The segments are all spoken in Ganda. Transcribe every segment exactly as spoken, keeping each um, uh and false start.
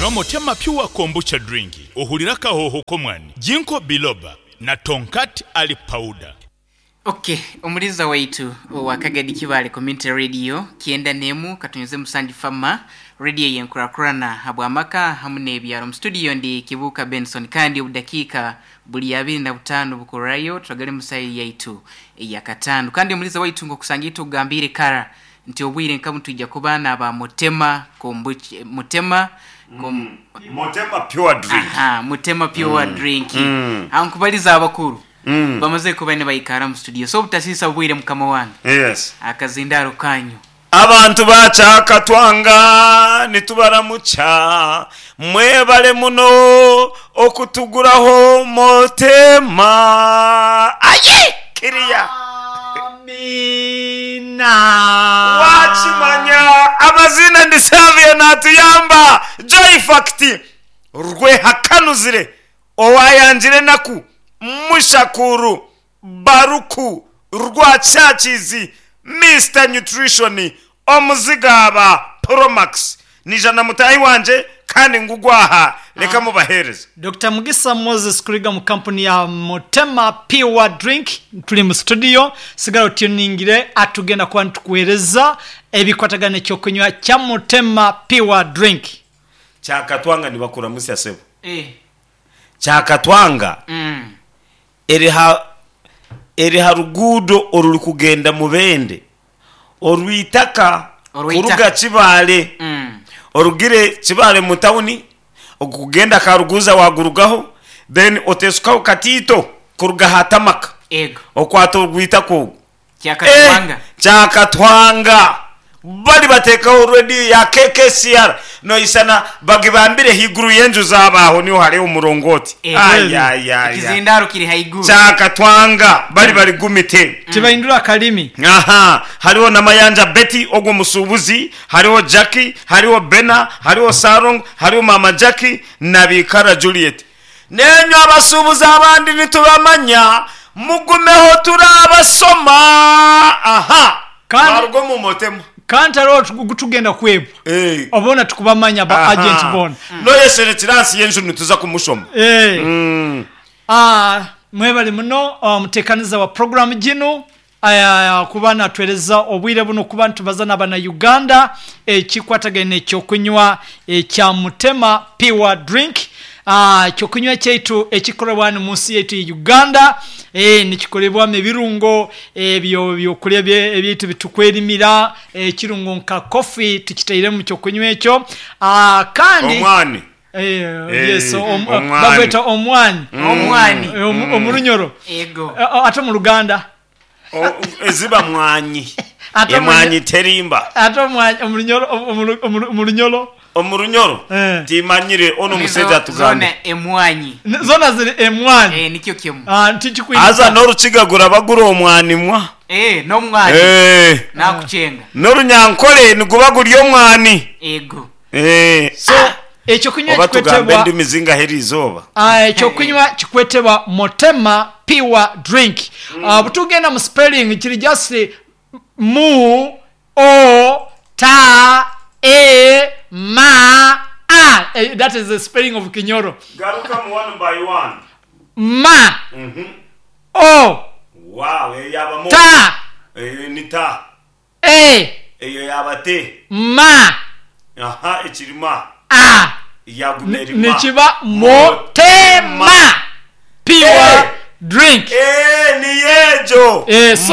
Nywa Motema Pure kombucha drink. Ohulira kahoho komwani. Jinko biloba na tonkat ali powder. Okay, omuliza waitu wakagadi kibale community radio kienda nemu katunyize musanji fama radio yenkurakurana habwamaka hamune ebyaro mu studio ndi Kibuka Benson kandi obudakika buli abiri na butano bukurayo twagale musayi yaitu ya katano kandi omuliza waitu ngo kusangito gambire kara nti obwire nkamu tujja kubana aba Motema kombucha Motema kom Motema Pure drink. Aha, Motema Pure mm. drink. Mm. Ankubaliza abakuru. Mm. Bamaze kubane bayikara mu studio. So butasisa bwire mukama wange. Yes. Akazindaro kanyu. Abantu bacha katwanga nitubaramucha mwebale muno okutuguraho Motema. Aye kiriya. Amina. Wachimanya amazina ndisavye natuyamba Joy Facti rwe hakanuzire owayanjire naku mushakuru baruku rwa chachizi Mister Nutrition omuzigaba Promax nijana mutayi wanje kandi ngugwaha leka ah. mubahereza Doctor Mugisa Moses kuriga mu company ya Motema Pure drink tuli mu studio sigaro tuningire atugenda kwa ntukuhereza ebikwatagane cyo kunywa cya Motema Pure drink cyakatwanga nibakura musi yasebo eh cyakatwanga mm eriha eriha rugudo oruri kugenda mubende orwitaka kuruga kibale mm orugire kibale mutawuni okugenda karuguza wagurugaho then otesuka katito kuruga hatamaka ego okwato rwita ko cyakatwanga eh, cyakatwanga bali bateka already ya K K C R no isana bagibambire higuru yenju zabaho niho hari umurongoti aya ya kizindaro kiri haiguru cyakatwanga bali bali gumite tibahindura kalimi aha hariho namayanja Betty ogwo musubuzi hariho Jackie hariho Bena hariho Sarong hariho Mama Jackie nabikara Juliet nenyo abasubuza abandi nitubamanya mugumeho turabasoma aha karugo mu Motema kantaro gutugenda kwebo eh obona tukubamanya ba agent bona mm. no yesere tiransi yenju nituza kumushoma eh mm. ah mwebali muno mutekaniza um, wa program gino aya kubana twereza obwire buno kubantu bazana bana Uganda ekikwatagene cyo kunywa ekya Motema Pure drink ah cyo kunywa cyaitu ekikolebwa mu nsi yetu Uganda eh nikikolebwa mu birungo ebyo byo kulebye ebitu bitukwerimira ekirungo nka coffee tukitaire mu cyo kunywa ekyo ah kandi omwani eh yes bagweta omwani omwani omurunyoro ego ate mu Luganda eziba mwanyi emwanyi terimba ate omwani omurunyoro omurunyoro omurunyoro eh. timanyire ono museja tuganda zona emwanyi zona ziri emwanyi eh nikyo kimu ah ntichikuita aza norucigagura bagura omwani mwa eh no mwani eh nakuchenga norunyankole nigubagura yo mwani ego eh so ekyo kunywa kikwetebwa ndi mizinga heri izoba ah ekyo kunywa kikwetebwa Motema Pure drink ah butugenda mu spelling kiri just mu o ta e ma a eh, that is the spelling of Kinyoro garuka mu one by one ma mhm o wow e yaba mo ta e ni ta e e yaba te ma aha echirima a yagumerima nichiba Motema Pure eh. drink eh ni yejo eh so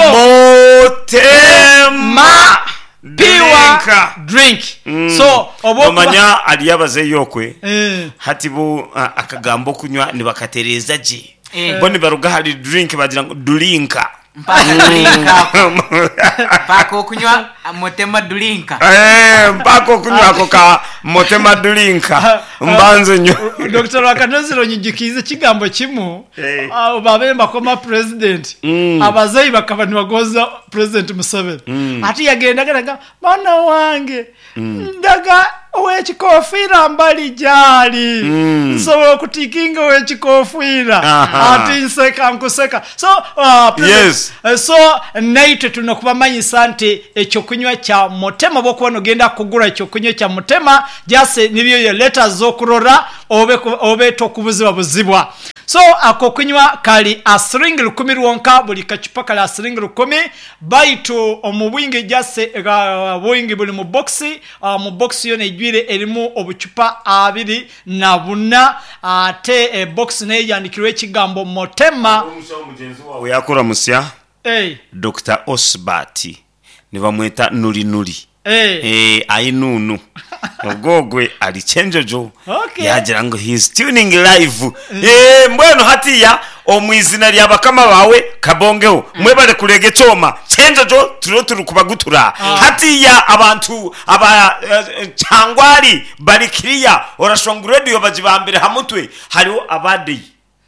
Motema Pure drink mm. so obo manya aliyabaze yokwe eh hatibu uh, akagambo kunywa nibakatereza je eh. boni baruga hari drink bagira ngo dulinka mpaka pako kunywa Motema dulinka eh mpako kunywa ako ka Motema dulinka mbanze nyo Doctor Wakanoziro nyigikize kigambo kimu hey. uh, babemba koma president mm. abazayi bakaba nibagoza president Museveni mm. ati yagenda garaga bana wange mm. ndaga we ekikofiira mbali gyali nsobola okutikinga w'ekikofiira ati nseka nkuseka so uh, yes. uh, so naitwe tulina kubamanyisa nti ekyokunywa kya Motema bw'okuba ogenda kugula ekyokunywa kya Motema jase nibyo letters z'okurora obe obe tokubuzibwa buzibwa so ako kunywa kali asiringi lukumi lwonka buli kacupa kali asiringi lukumi baitu omubwingi jase uh, bwingi buli mu boxi uh, mu boxi yo nejwire erimu obucupa abiri na buna ate uh, e box ne yandikirwe ekigambo Motema we yakora musya hey. Doctor Osbati niba mweta nuli nuli eh hey. Ainunu ogogwe alichenjojo okay. Yagira ngo he's tuning live eh mbweno hatiya omwizina lya bakama bawe kabongeho mwebale kulege choma chenjojo turo turu kubagutura ah. Hatiya abantu aba uh, changwari barikiriya orashonga radio bajibambere hamutwe hariho abadei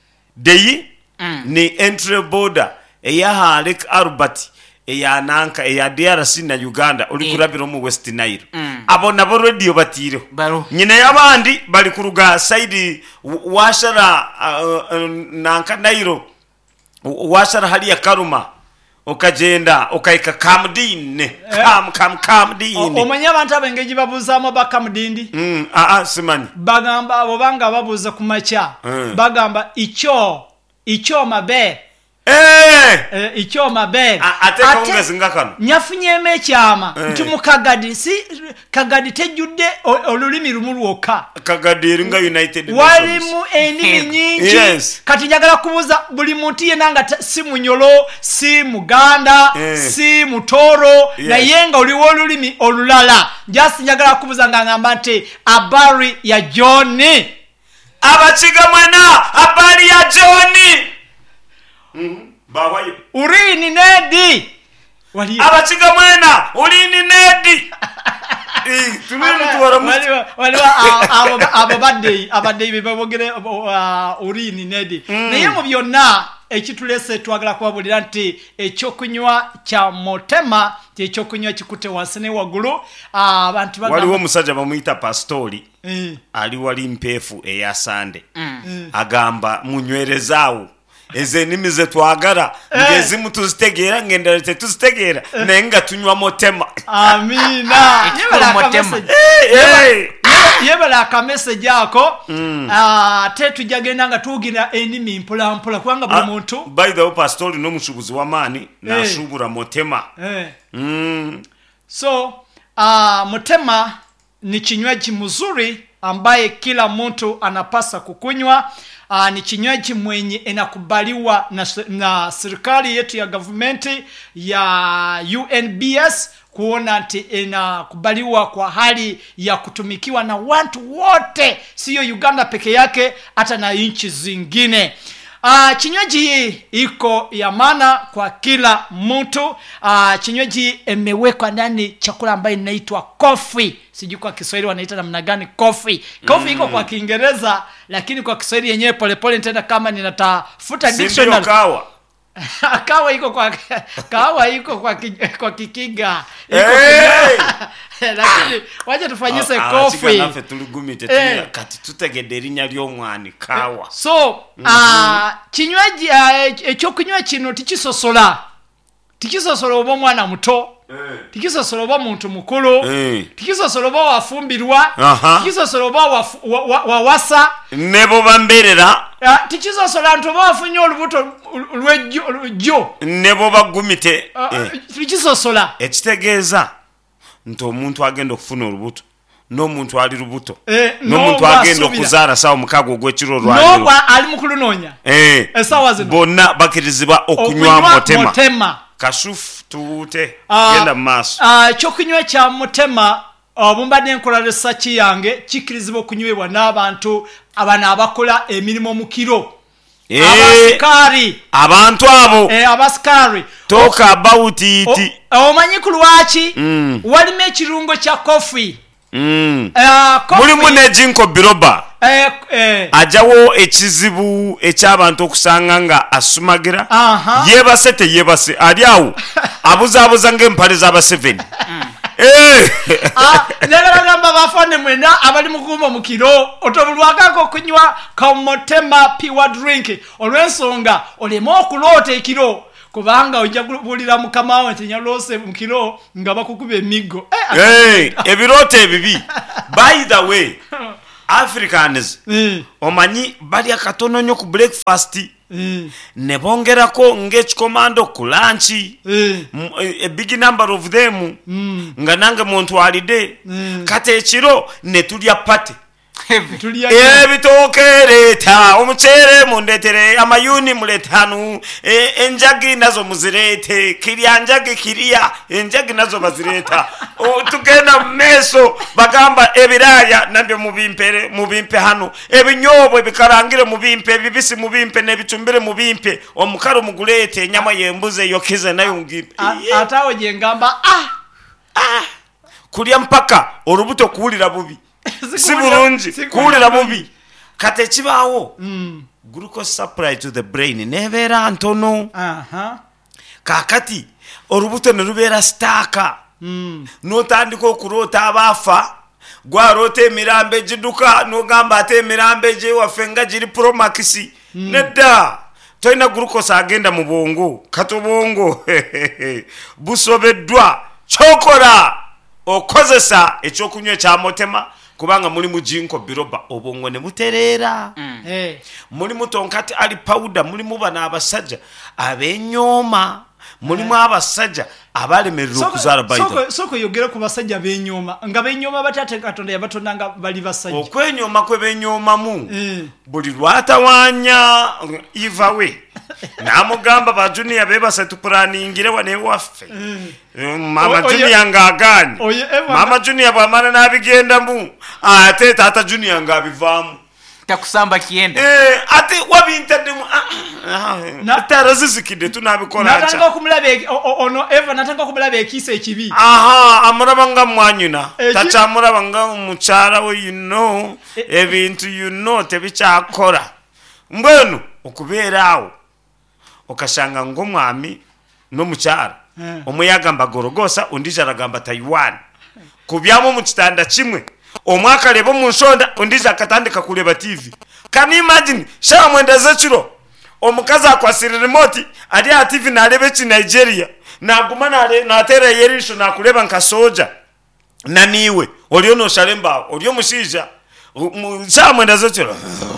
dei mm. ni entry border eya Halek Albert eya nanka eya D R C na Uganda uri kurabira mu West Nile mm. abo nabo radio batiro nyine yabandi bali kuruga side washara uh, uh, nanka Nairo washara hali ya Karuma okagenda okaika Kamdine kam kam Kamdine omanya abantu abengeji babuzamo bakamdindi mm a a simani bagamba abo banga babuza kumacha mm. bagamba icho icho mabe eh eh icho mabe ate konga zingakano nyafunyeme kyama nti mu Kagadi si Kagadi tejudde olulimi lumulwoka Kagadi ringa United wali mu enimi nyingi yes. Kati njagala kubuza buli muntu yenanga si munyolo si muganda eh. si mutoro yes. Na yenga uliwo olulimi olulala just njagala kubuza ngamba nti abari ya Johnny abachiga mwana abari ya Johnny mm bawayo urini nedi wali abachiga mwana urini nedi eh tumene tuwara mu wali abo abo badde abadde bebogere urini nedi naye mu byonna ekitulese twagala kubabulira nti ekyokunywa kya Motema ekyokunywa kikute wasene wagulu abantu bagamba waliwo musajja bamuyita pastori eh ali wali mpefu eya Sande mm. agamba munywerezaawo eze nimize twagara ngezi mutuzitegeera ngenda tuzitegeera nenga tunywa Motema amina yebala Motema yebala ka message yako ah te tujagenda nga tugira enimi mpola mpola kwanga buli muntu by the way pastor no mushubuzi wa mani na shubura Motema eh mm so ah Motema ni kinywaji mzuri ambaye kila mtu anapasa kukunywa. Uh, ni kinywaji mwenye inakubaliwa na, na serikali yetu ya government ya U N B S kuona ati inakubaliwa kwa hali ya kutumikiwa na watu wote, sio Uganda peke yake, hata na nchi zingine. Uh, kinywaji hii iko ya maana kwa kila mtu. Uh, kinywaji imewekwa ndani chakula ambayo inaitwa coffee. Sijui kwa Kiswahili wanaita namna gani coffee. Coffee iko mm. kwa Kiingereza, lakini kwa Kiswahili yenyewe polepole nitaenda kama ninatafuta dictionary. Kawa. Kawa iko kwa kawa iko kwa kwa Kikiga. Iko hey! Lakini waje tufanyise ah, coffee. Ah, nafe tulugumite tuya kati tutegederinya ly'omwani kawa. So, mm -hmm. ah kinywaji ekyo kunywa kino tikisosola. Tikisosola oba mwana muto. Eh. Tikisosola oba muntu mukulu. Eh. Tikisosola oba wafumbirwa. Tikisosola oba wa, wa wasa. Nebo bamberera. Uh, tikisosola nto bafunye olubuto lwejjo. Nebo bagumite. Uh, eh. Tikisosola. Ekitegeeza nto omuntu agenda okufuna olubuto. No muntu ali lubuto. Eh, no muntu agenda okuzaala sawa mukago gw'ekiro lwaliro. No kwa ali mukulunonya. Eh. Esawa zino. Bonna bakirizibwa okunywa Motema. Motema. Kashufu tuute uh, genda maaso. Ah uh, kyokunywa kya Motema obumbadde nkola research yange kikirizibwa okunyweebwa n'abantu abana abakola emirimu mu kiro. Eh, abasikari abantu abo eh abasikari talk about it. Omanyi ku lwaki mm. walime ekirungo kya coffee. Mm. Uh, Muri mune jinko biroba eh, eh. ajawo ekizibu eky'abantu okusanga nga asumagira uh-huh. yebase te yebase ali awo abuza abuza ng'empale z'aba seven eh ah njagala gamba bafane mwena abali mukuma mukiro otobulwakako kunywa Kamotema pure drink olwensonga olemo okulota ekiro kubanga ojja kubulira mukama wange nyalose mukiro nga bakukube emigo eh ebirote ebibi by the way Africans mm. omanyi bali akatono nyo ku breakfast mm. ne bongerako ng'ekikomando ku lunch mm. a big number of them mm. nga nange muntu alide mm. kate ekiro ne tulya pate tulia ebitooke leeta omuceere mundeetere amayuni muleetanu enjagi nazo muzirete kirya njagi kirya enjagi nazo bazireeta tugenda meso bagamba ebiraya nabyo mubimpere mubimpe hano ebinyobo bikarangire mubimpe bibisi mubimpe nebicumbire mubimpe omukaro muguleete nyama yembuze yokize nayo ngimpe atawo jengamba ah ah kulya mpaka orubuto kuwulira bubi si bulungi kuwulira bubi kate kibaawo mm. glucose supply to the brain nebeera ntono aha kakati orubuto ne rubeera staka mm. notandika okuroota abaafa gwaroota emirambe giduka nogamba ate emirambe gye waffe nga giri promaxi mm. nedda toyina glucose agenda mu bwongo kati obwongo busobeddwa kyokola okozesa ekyokunywa ekya Motema kubanga muri mu jinko biroba obongo ne buterera mm. hey. muri mu Tonkati ali powder muri mu bana abasajja abenyoma muri mu abasajja abalemerera okuzala baita soko soko yogera ku basajja benyoma nga benyoma batate Katonda yabatonda nga bali basajja okwenyoma kwe benyoma mu mm. buli lwatawanya ivawe namugamba ba junior bebase tuplaningire wane waffe mm. mama o, junior ngaganye mama junior bamana nabigenda mu ate tata junior ngabivamu takusamba kienda eh ate wabintende mu na tarazizikide tunabikola acha natanga kumulabe ono Eva natanga kumulabe ekise ekibi aha amurabanga mwanyuna tacha amurabanga umuchara we you know e, ebintu you know tebichakora mbwenu okubeerawo okashanga ngo mwami no muchara yeah. Omuyaga mbagorogosa undija ragamba Taiwan kubyamo mu kitanda kimwe omwaka lebo mu nsonda undija katandika kuleba T V can you imagine sha mwenda zechiro omukaza akwasira remote ali a T V na lebe chi Nigeria na gumana ale na tera yerisho na kuleba nka soja na niwe oliyo no shalemba oliyo mushija sha mwenda zechiro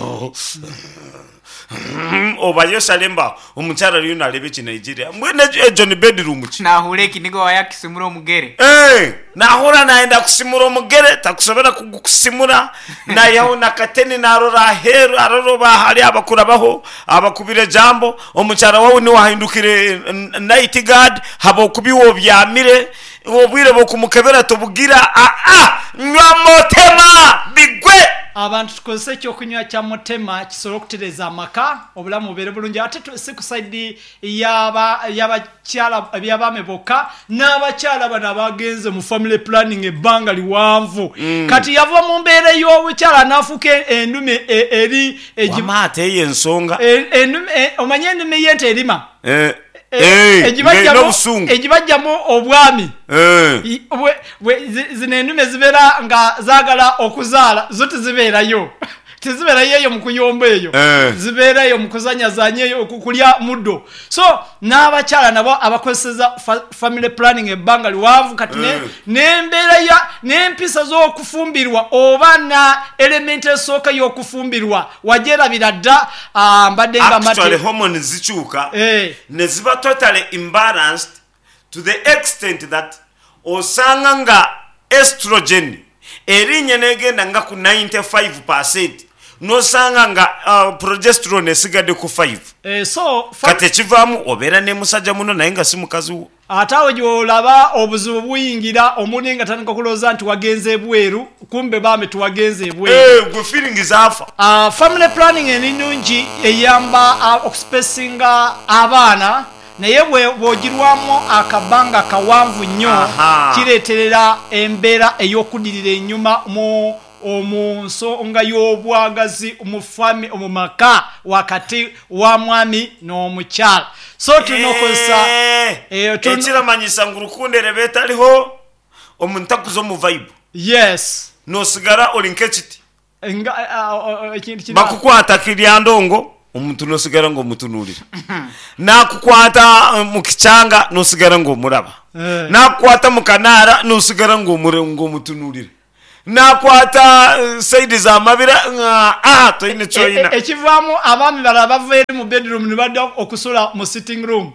oba yosalemba omuchara liyo nalebe chi Nigeria mwene John bedroom chi na huleki nigo wayakisimura omugere eh na hora naenda kusimura omugere takusobera kugusimura na yaho nakateni narora heru aroro bahali abakurabaho abakubire jambo omuchara wawe ni wahindukire night guard habo kubiwo byamire obwire bokumukebera tobugira a a nywa Motema bigwe abantu tukozese ekyokunywa kya Motema kisobola okutereza amaka obulamu bubeere bulungi ate si ku side yaba yabakyala byabame bokka n'abakyala bano abagenze mu family planning ebbanga liwanvu mm. kati yava mu mbeera y'obukyala n'afuuka ennume eri wamaate y'ensonga ennume omanye ennume y'ente erima eh ejibajjamu obwami zino ennume zibeera nga zaagala okuzaala zo tezibeerayo tezibeerayo eyo mu kuyomba eyo zibeerayo mu kuzanyazanya eyo kulya muddo so n'abakyala nabo abakozeseza family planning ebbanga liwanvu kati n'embeera ya n'empisa z'okufumbirwa oba na element esooka y'okufumbirwa wajerabira dda mbadde nga mate actually hormones zikyuka ne ziba totally imbalanced to the extent that osanga nga estrogen erinnya negenda nga ku ninety-five percent nosanga nga uh, progesterone esigadde ku five eh so kate kivamu obera ne musajja muno naye nga si mukazi wo atawo gyolaba obuzibu buyingira omuntu nga tandika kuloza nti wagenze ebweru kumbe bame tuwagenze ebweru eh gwe feeling is afa uh, family planning eninungi eyamba uh, okuspacinga abaana naye bwogirwamu akabanga kawanvu nnyo kireeterera embeera ey'okudirira ennyuma mu omunsonga y'obwagazi omufami omumaka wakati wa mwami n'omukyala so tunokozesa ekiramanyisa ngu lukunde lebe taliho omuntu akuzo mu vibe yes nosigara olinkechiti nga ekintu kino bakukwata kiryandongo omuntu nosigara ngo mutunulira nakukwata mu kichanga nosigara ngo muraba nakukwata mu kanara nosigara ngo murengo mutunulira nakwata saidi za mabira ah to ine choina ekivamu abami barabavere mu bedroom nibadde okusula mu sitting room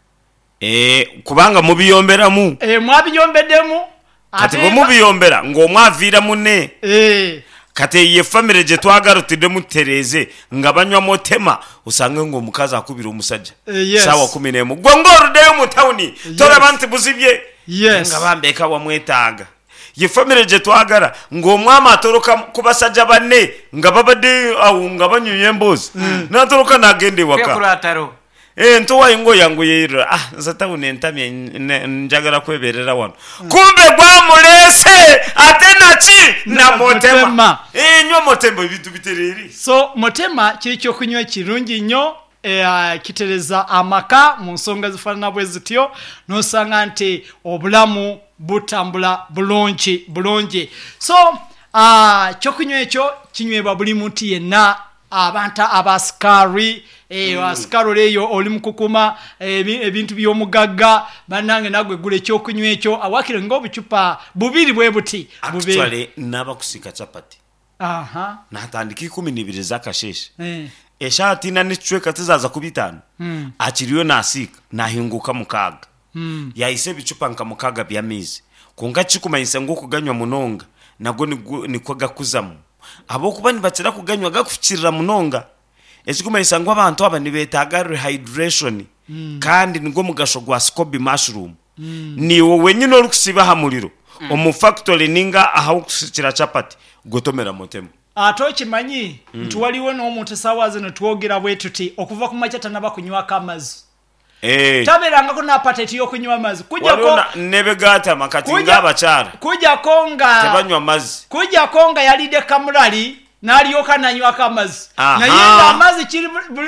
eh kubanga mubiyomberamu eh mwabiyombedemu ate bo mubiyombera ngo mwavira munne eh kate ye family je twagarutide mutereze ngabanywa motema usange ngo mukaza akubira umusajja uh, yes. sawa kumi n'emu gongoro de mu tawuni yes. tora bantu buzibye yes. ngabambeka wamwetaga ye family je twagara ngo mwama atoroka kubasajja banne ngababade au ngabanyuye mbozi mm. natoroka nagende waka eh ntowa ingo yangu yera ah zatawuni entamye njagala kweberera wano mm. kumbe gwa mulese atena chi na motema, motema. eh nyo motema bitu bitereri so motema kirikyo kunywa kirungi nyo eh kitereza amaka mu nsonga zifanana bwe zityo nosanga nti obulamu butambula bulonchi bulonje so ah uh, chokunywa ekyo kinywebwa buli muntu yenna abantu abaskari eh mm. askaro leyo oli mukukuma ebintu by'omugagga banange nagwe gule kyokunywa ekyo awakire ngobucupa bubiri bwe buti bubiri actually naba kusika chapati aha natandiki kumi n'ibiri zakasheshe eh eshati na nicweka tizaza kubitana mm. akiriyo nasika nahinguka mukaga mm. yaise bicupa nka mukaga byamizi kunga chikumayise ngo kuganywa munonga nago ni kwaga kuzamu abo kubani batira kuganywa gakufukirira munonga ekikumayise ngo abantu aba nibetaga rehydration mm. kandi ngo mugasho gwa scoby mushroom mm. ni wowe nyine olukusiba hamuliro mm. omu factory ninga aho kusukira chapati gotomera motema ato kimanyi mm. ntuwaliwo n'omuntu sawaze ne twogera bwe tuti okuva ku machata nabakunywa kamazi eh taberanga kuna appetite yo kunywa amazi kujja ko nebegata makati ngabachara kujja konga tebanywa amazi kujja konga yalide kamulali naliyoka nanywa kamazi na yenda amazi kiri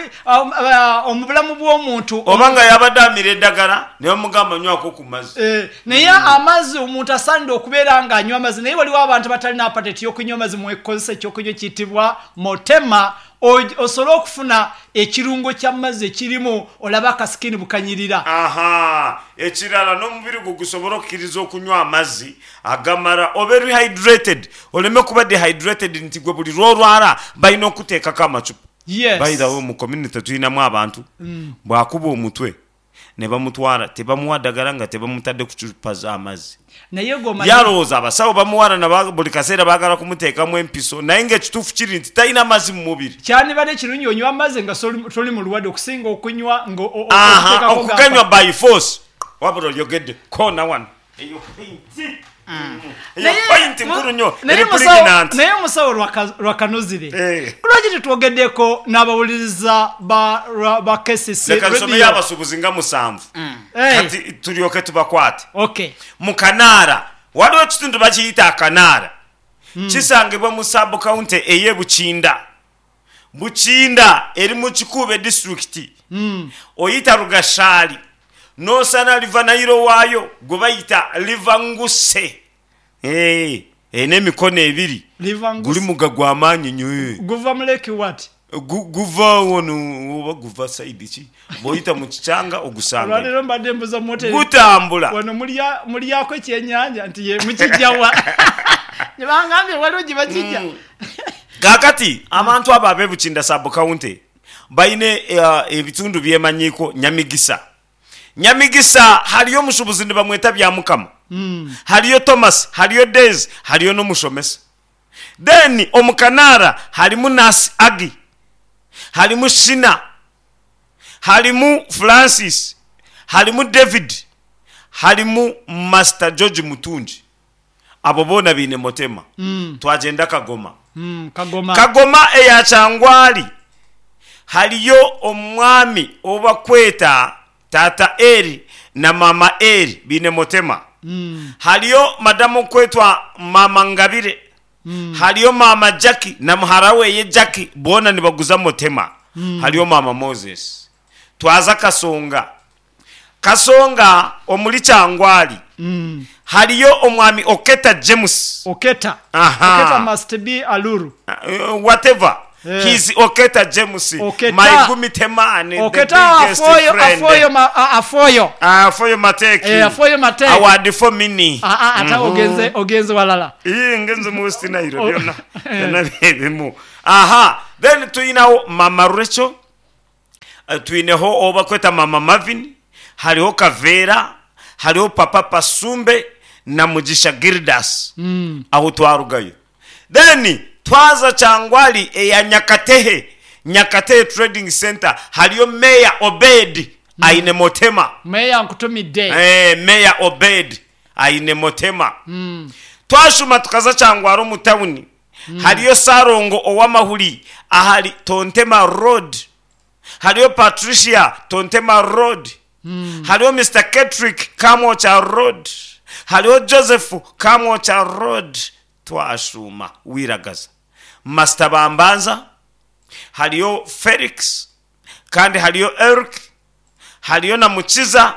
omubulamu bw'omuntu obanga yabadamire eddagala ne mugamba nywa ko kumazi eh naye amazi omuntu asande okubeera nga anywa amazi naye waliwo abantu batalina appetite yo kunywa amazi mwekozesa kyokunywa kitibwa motema osolo okufuna ekirungo ky'amazzi ekirimu olaba akasikini bukanyirira aha ekirala n'omubiri gugusobola okukiriza okunywa amazzi agamara obe rehydrated oleme kuba dehydrated nti gwe buli lwolwala balina okuteekako amacupa yes. bayirawo mu community tuyinamu abantu mm. bwakuba omutwe ne bamutwala tebamuwa ddagala nga tebamutadde ku cupa z'amazzi naye goma yalowooza abasawo bamuwala na buli kaseera baagala kumuteekamu empiso naye ng'ekituufu kiri nti talina amazzi mu mubiri kyani bade kirungi onywa amazzi nga toli mu luwadde okusinga okunywa okuganywa by force wabula olyogedde kona wano eyo painti eyo painti nkulu nnyo eri pregnant naye omusawo lwakanuzire lwaki tetwogeddeko n'abawuliriza ba kesisi leka nsomeye abasuubuzi nga musanvu kati tulyoke tubakwate okay mu kanaara waliwo ekitundu bakiyita akanaara kisangibwa mu sub county eye bukinda bukinda eri mu kikuube district oyita Rugashaali nosana liva nairo waayo gwe bayita livanguse eh n'emikono ebiri guli mugagwa amaanyi nnyo guva muleki what guva wono oba guva side ki boyita mu kichanga ogusanga lero mbadde mbuza motel gutambula wono mulya mulyako ekyenyanja nti ye mukijjawa nibangambe waliwo gibakijja kakati abantu abo abebukinda sub county bayine ebitundu byemanyiko Nyamigisa Nyamigisa haliyo musubuzi ndibamweta bya mukama mm. haliyo Thomas haliyo Dez haliyo no mushomesa then omukanara halimu Nasi Agi halimu Shina halimu Francis halimu David halimu Master George Mutunji abo bona bine motema mm. twagenda Kagoma mm, Kagoma Kagoma eya Kyangwali haliyo omwami obakweta Tata Eri na Mama Eri bine motema mm. haliyo madamu kwetwa Mama Ngabire mm. haliyo Mama Jackie na muharawe ye Jackie bona nibaguza motema mm. haliyo Mama Moses twaza Kasonga Kasonga omuli Kyangwali mm. haliyo omwami Oketa James Oketa aha Oketa must be Aluru uh, whatever yeah. He's Oketa James Oketa. My gumitemani Oketa afoyo afoyo ma, afoyo afoyo mateki eh afoyo mateki award for mini ah ah ata mm-hmm. ogenze ogenze walala eh ngenze musti na iro byona na bebemu aha then tuinaho Mama Rachel uh, tuineho oba kweta Mama Marvin haliho Kavera haliho Papa Pasumbe na Mugisha Gildas mm. aho twarugayo then twaza Changwali eya Nyakatehe Nyakatehe Trading Center haliyo Mayor Obed mm. aine Motema Mayor Nkutumide eh Mayor Obed aine Motema mm. twashuma tukaza Changwaro mu town mm. haliyo Sarongo owamahuli ahali Tontema Road haliyo Patricia Tontema Road mm. haliyo Mister Ketrick Kamocha Road haliyo Joseph Kamocha Road twashuma wiragaza Master Bambanza haliyo Felix kandi haliyo Eric haliyo na Mukiza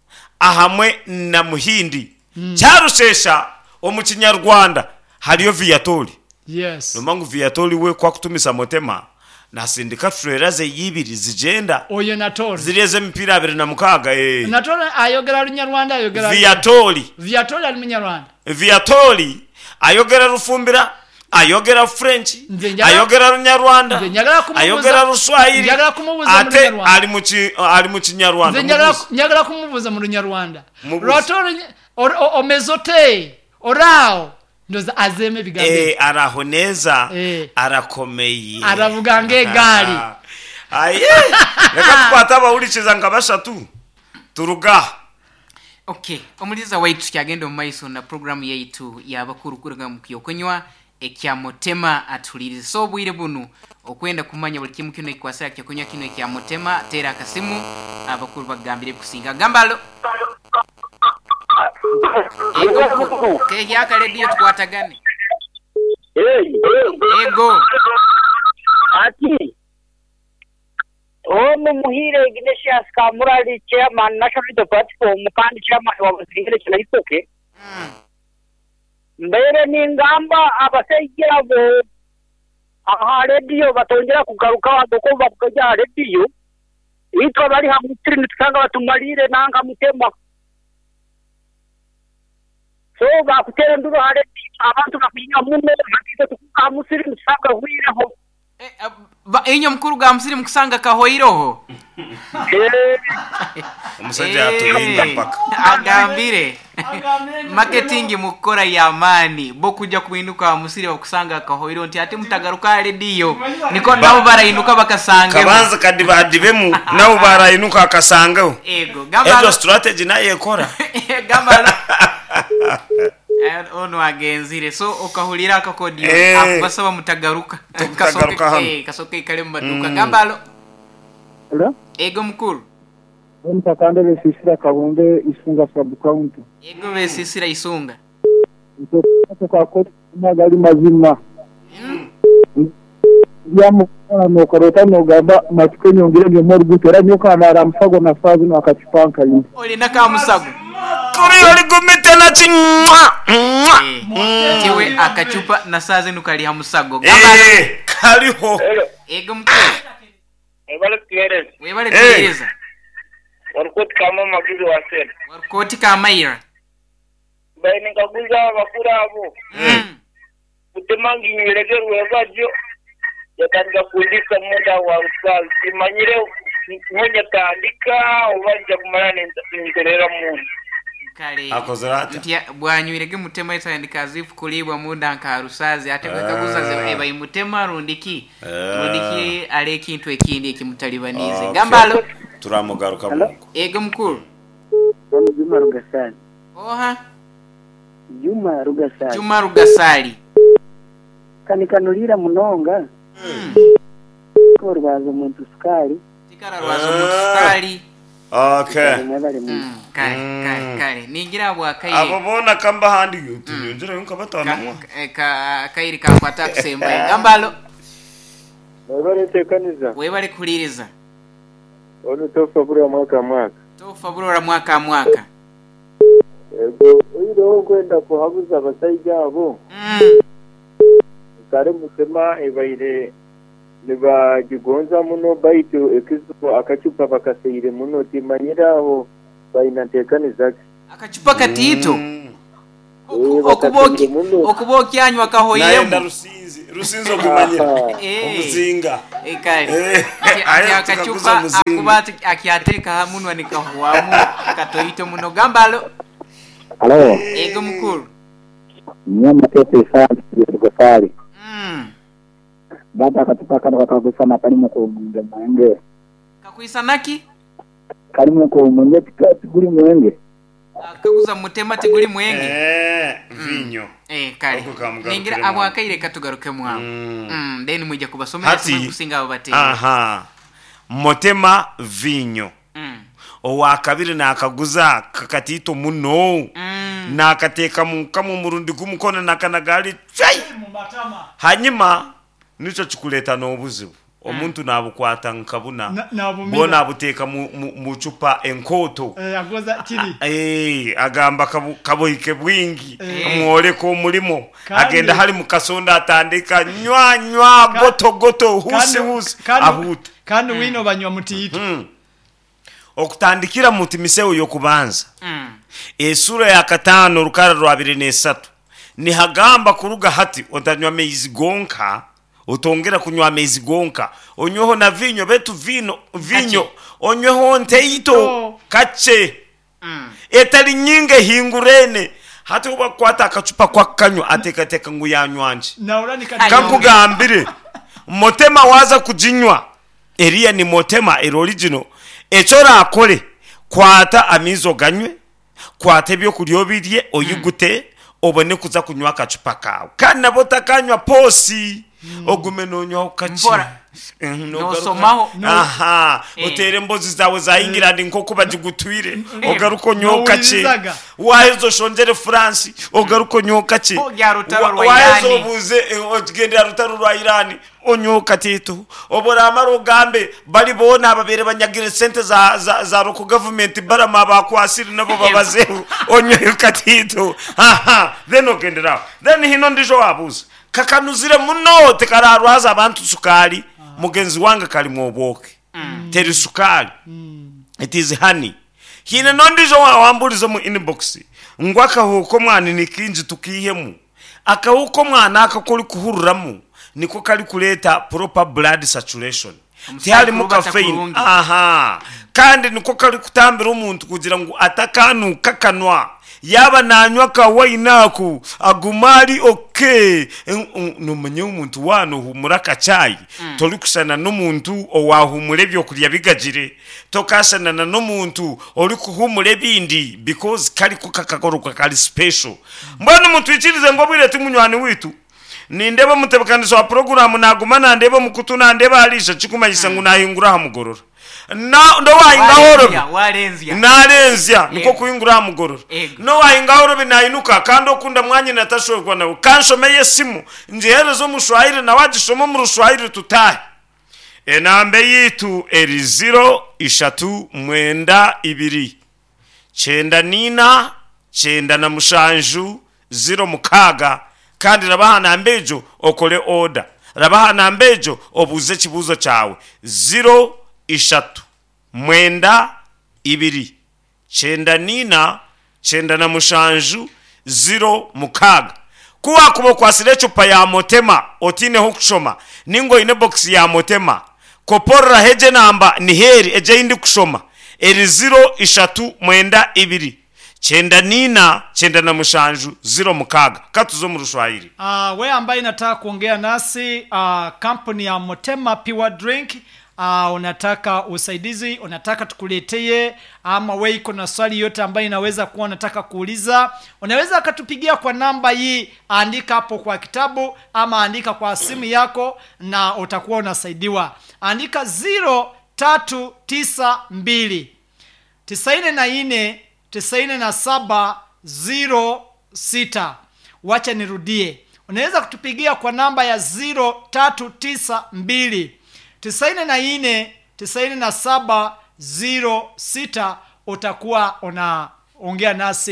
ahamwe na Muhindi mm. Cyarushesha omukinyarwanda haliyo Viatori yes nomangu Viatori we kwa kutumisa Motema na sindika freraze yibiri zigenda oyo Natori zireze mpira abiri na mukaga eh Natori ayogera runyarwanda ayogera Viatori Viatori ali munyarwanda Viatori ayogera rufumbira ayogera French ayogera runyarwanda ayogera ruswahili ate ali mu ali mu kinyarwanda nyagala kumubuza mu runyarwanda Natori omezote orao ndoza azeme bigambe eh arahoneza eh. Arakomeye aravuga ngegali aye reka twata bawulikiza ngabashatu turuga okay omuliza waitu kyagenda mu maiso na program yaitu yabakuru kuruga mu kiyokonywa ekya Motema atulirize so bwire bunu okwenda kumanya buli kimu kino ikwasira kiyokonywa kino ekya Motema tera akasimu abakuru bagambire kusinga gambalo ego ke yaka radio twatagane hey ego ati omu muhire Ignatius Kamurali chairman national platform kandi chairman wa Musingire kina isoke mm. mbere n'ingamba abasejja bo aha radio batongera kugaruka badoko bakajya radio itwa bari hamwe trini tukanga batumalire nanga Mutema so bakutera nduro hare abantu bakinya mume batite tukuka musiri musanga huireho eh enyo mukuru ga musiri mukusanga kahoiroho eh umusajja atulinda paka agambire marketing mukora ya amani bo kujya kuinuka musiri bakusanga kahoiro nti ate mutagaruka radio niko nabo barayinuka bakasanga kabanza kadi badibemu nabo barayinuka akasangaho ego gamba ejo strategy naye ekora gamba ono agenzire so okahulira akakodiyo hey. akubasaba mutagaruka kasoke eh kasoke kale mbaduka mm. gambalo hello ego mukuru Mtakande besisira kabonde isunga sub county ego besisira isunga nto kwa koti magali mazima mm. yamu no karota no gamba matikenyo ngirege mori gutera nyoka na mfago na fazi no akachipanka yini oli naka musago kuri oli gumite na chimwa tiwe akachupa na sazi nukali ha musago gamba eh kaliho ego mukuru ebale kere webale kueleza warkoti kama maguzi wasela warkoti kama ira baini kaguza bakura abo mm utemangi nyiregero webajo yakanga kundika muda wa rusal imanyire mwenye kaandika ubanja kumarana nyigerera mu kale akozerata ntia bwanywirege Mutema itandika zifu kulibwa muda nka rusazi ate kwekaguza ze bayi Mutema rundiki rundiki ale kintu ekindi ekimutalibanize gambalo turamugaruka muko ego mukuru Juma Rugasali oha Juma Rugasali Juma Rugasali kanikanulira munonga mm. ko rwazo muntu skali tikara rwazo muntu skali okay mm. kale mm. kale kale ningira bwakaye abo bona kamba handi tuyonjera yonka batanamwa ka kairi ka kwata kusemba gambalo webale tekaniza webale kuliriza ono tofa bura mwaka mwaka tofa bura mwaka mwaka ego uyiroho kwenda kuhabuza abasajja abo kare musema ebaire nibagigonza muno baitu ekizuko akacupa bakaseyire muno timanyiraho bainatekaniza akacupa katito okuboki okuboki anywa kahoyemo rusinzi rusinzo kumanyira omuzinga ekale akacupa akubati akiateka muno nikahuamu katoito muno gambalo. Halo. Ego mukuru. Nyama tete sana gofali. Mm. Baba katupa kana wakagusa mapani ko munge mange. Kakuisa naki? Kalimu ko munge tikuri mwenge. Akaguza mutema tiguri mwenge. Eh, vinyo. Eh, kale. Ningira abo akaire katugaruke mwawo. Mm, then mujja kubasomera kusinga abo bate. Aha. Mutema vinyo. Mm. Owa kabiri na akaguza kakatito muno mm. na akateka mu kamu murundi gumukono nakanagali chai hanyuma nico chukuleta n'obuzibu omuntu nabukwata nkabuna bona abuteka mu, mu, mu chupa enkoto eh agoza kiri eh agamba kabu, kaboyike bwingi eh. Muole ko mulimo agenda hali mukasonda atandika nywa nywa goto goto husi husi ahuta kandi mm. wino banywa mutito mm. okutandikira muti miseo yokubanza mm. esura ya katano rukara rwa abiri n'esatu ni hagamba kuruga hati otanywa mezi gonka utongera kunywa mezi gonka onyoho na vinyo betu vino vinyo kache. Onyoho nteito oh. Kache mm. etali nyinge hingurene hati uba kwata akacupa kwa kanywa atekateka ngu yanywanje kankugambire motema waza kujinywa eria ni motema el original echora akole kwata amizo ganywe kwata byo kulyo bidye oyigute mm. obone kuza kunywa akacupa kawe kandi nabo takanywa posi mm. ogume nonywa ukachi no somaho aha eh. Utere mbozi zawe za England nko kuba jigutwire eh. Ogaruko nyoka che wahezo shonjere France ogaruko nyoka che wahezo buze ogenda rutaro rwa Iran onyoka tito obora amaro gambe bali bona ababere banyagire sente za za, za roko government barama bakwasiri nabo babazeho onyoka tito aha then ogendera then hino ndijo abuza kakanuzire muno tekararwaza abantu sukali mugenzi wanga kali mwoboke mm. teri sukali mm. It is honey hine nondijo wambulizo mu inbox ngwaka huko mwana nikinji tukihemu aka huko mwana akakoli kuhururamu niko kali kuleta proper blood saturation tiyali mu caffeine aha kandi niko kali kutambira umuntu kugira ngo atakanu kakanwa yaba nanywa kawainaku agumali okay no manye umuntu wano humuraka chai mm. Tolikusana n'umuntu owahumure byo kurya bigajire tokasana na n'umuntu oli kuhumure bindi because kali kukakagoroka kali special mbona umuntu ikirize ngo bwire timunywani witu nindeba mutebakanizo wa program nagumana ndeba mukutuna ndeba alisha chikumanyisa ngo nahingura hamugorora na ndo wahinga horo walenzia nalenzia niko kuingura hamugorora no wahinga horo binainuka kandi okunda mwanye natashobwa nawe kanshomeye simu njere zo mushwahire na wajishomo mu rushwahire tutahe enambe yitu eri zero ishatu mwenda ibiri chenda nina chenda na mushanju zero mukaga kandi rabahana mbejo okole order rabahana mbejo obuze kibuzo cyawe zero ishatu mwenda ibiri chenda nina chenda na mushanju zero mukaga kuwa kubo kwasire chupa ya motema otine hokushoma ningo ine box ya motema kopora heje namba ni heri eje indi kushoma eri zero ishatu mwenda ibiri chenda nina chenda na mushanju zero mukaga katuzo mu rushwahili. Ah uh, we ambaye nataka kuongea nasi uh, kampuni ya Motema Pure Drink uh, unataka usaidizi, unataka tukuletee ama we iko na swali yote ambayo inaweza kuwa unataka kuuliza, unaweza katupigia kwa namba hii, andika hapo kwa kitabu ama andika kwa simu yako na utakuwa unasaidiwa. Andika zero tatu tisa mbili tisaini na nne tisaini na saba zero sita. Wacha nirudie. Unaweza kutupigia kwa namba ya zero tatu tisa mbili tisaini na nne tisaini na saba zero sita. Utakuwa unaongea nasi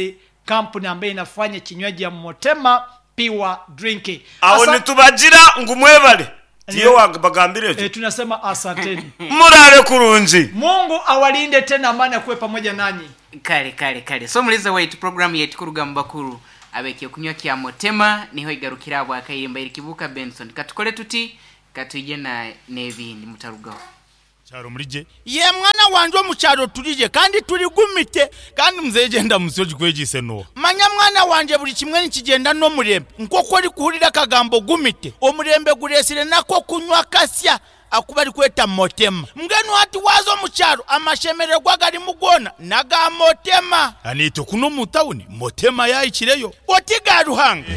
kampuni ambayo inafanya kinywaji ya Motema Pure Drink. Aho nitubagira ngumwebale tiyo wagambire e, tunasema asanteni. Murare kurunzi. Mungu awalinde tena, amani akuwe pamoja nanyi. Kale kale kale so muliza wait program yetu kurugamba kuru abeke kunywa kya Motema niho igarukira abo akayimba irikibuka Benson katukole tuti katuje na nebindi mutarugaho cyaro murije ye mwana wanje mu cyaro turije kandi turi gumite kandi muzegenda musoje kwegise no manya mwana wanje buri kimwe nikigenda no murembe nkoko ari kuhurira kagambo gumite omurembe guresire nako kunywa kasya akuba ari kweta Motema mgenu hati wazo mu cyaro amashemererwa gari mugona naga Motema anito kuno mutawuni Motema yayikireyo otigaruhanga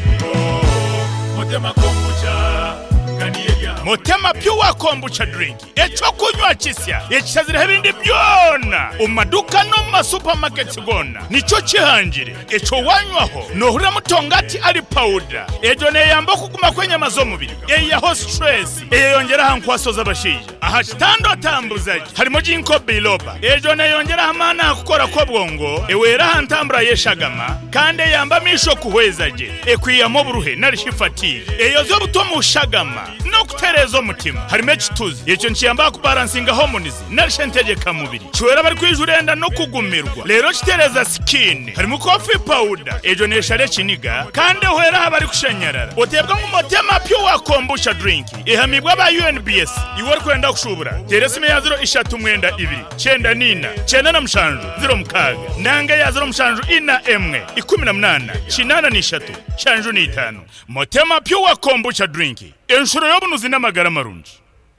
Motema kombucha Motema Pure Kombucha Drink echo kunywa kisya ekizira ebindi byona umaduka no ma supermarkets gona nicho kihangire echo wanywaho nohura mutongati ali powder ejo ne yamba kuguma kwenye mazo mubiri eyaho stress eyongera hankwasoza bashije aha kitando tambuzaje harimo jinko biloba ejo ne yongera amana akukora ko bwongo ewera hantambura yeshagama kandi yamba misho kuhwezaje ekwiyamo buruhe narishifati eyozo butomu shagama no kuterezo mutima harimo kituzi yecho nkiyamba kubalansinga harmonies narishentegeka mubiri chwera bari kwijurenda no kugumirwa rero kitereza skin harimo coffee powder ejo neshare kiniga kandi hwera bari kushanyarara otebwa mu Motema Pure Kombucha Drink ehamibwa ba U N B S iwor kwenda kushubura teresime ya zero ishatu mwenda ibiri cyenda nina cyenda na mshanju zero mukaga nanga ya zero mshanju ina emwe ikumi na munana kinana nishatu shanju ni itanu Motema Pure Kombucha Drink enshuro yobunuzi n'amagara marunji.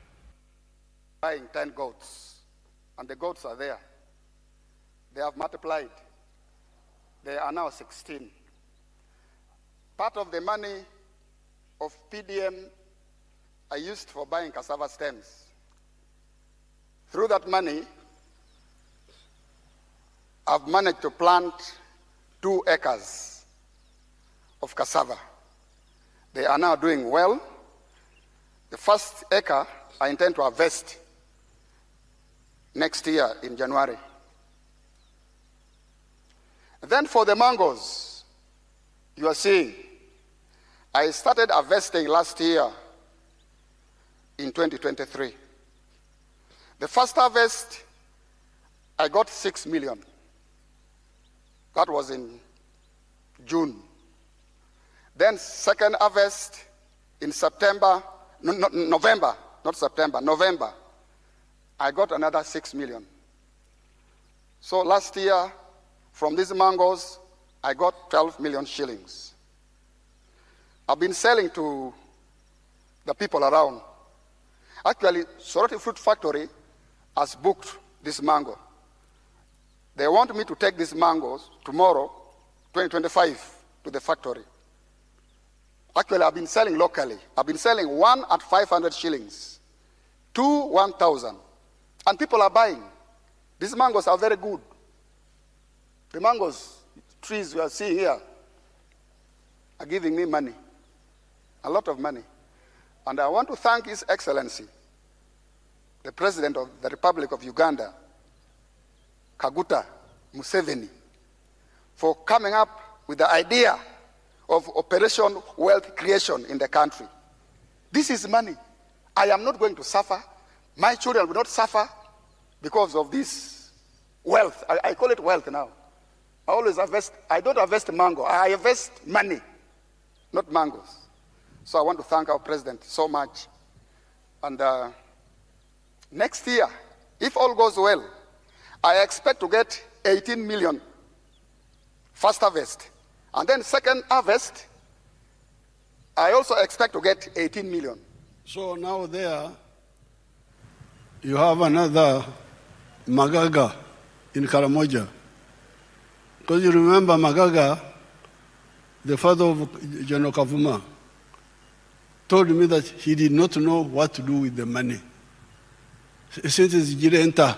Buying ten goats, and the goats are there. They have multiplied. They are now sixteen. Part of the money of P D M I used for buying cassava stems. Through that money, I've managed to plant two acres of cassava. They are now doing well. The first acre I intend to harvest next year in January. Then for the mangoes, you are seeing, I started harvesting last year in twenty twenty-three. The first harvest, I got six million. That was in June. Then second harvest in September, no, no, November, not September, November, I got another six million. So last year, from these mangoes, I got twelve million shillings. I've been selling to the people around. Actually, Soroti Fruit Factory has booked this mango. They want me to take these mangoes tomorrow, twenty twenty-five, to the factory. Actually, I've been selling locally. I've been selling one at five hundred shillings, two one thousand, and people are buying. These mangoes are very good. The mangoes trees we are seeing here are giving me money, a lot of money. And I want to thank His Excellency, the President of the Republic of Uganda, Kaguta Museveni, for coming up with the idea of Operation Wealth Creation in the country. This is money. I am not going to suffer. My children will not suffer because of this wealth. I, I call it wealth now. I always harvest, I don't harvest mango. I harvest money, not mangoes. So I want to thank our president so much. And uh, next year, if all goes well, I expect to get eighteen million first harvest. And then second harvest, I also expect to get eighteen million. So now there, you have another Magaga in Karamoja. Because you remember Magaga, the father of General Kavuma, told me that he did not know what to do with the money. He said it's Girenta.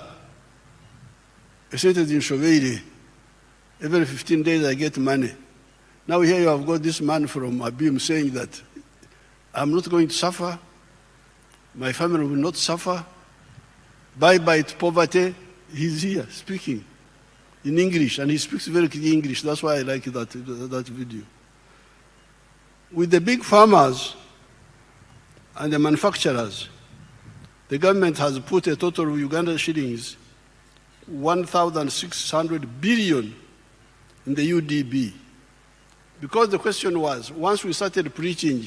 He said it's in Shoveiri. Every fifteen days I get money. Now here you have got this man from Abim saying that I'm not going to suffer. My family will not suffer. Bye-bye to poverty. He's here speaking. in English, and he speaks very clear English. That's why I like that, that video. With the big farmers and the manufacturers, the government has put a total of Uganda shillings one thousand six hundred billion in the U D B. Because the question was, once we started preaching,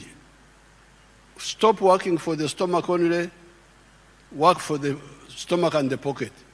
stop working for the stomach only, work for the stomach and the pocket.